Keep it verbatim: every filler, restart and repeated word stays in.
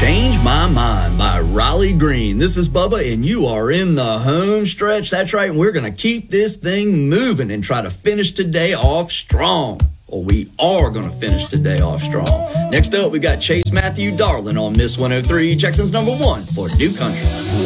Change My Mind by Riley Green. This is Bubba, and you are in the home stretch. That's right, and we're going to keep this thing moving and try to finish today off strong. Well, we are going to finish today off strong. Next up, we got Chase Matthew Darling on Miss one oh three, Jackson's number one for New Country.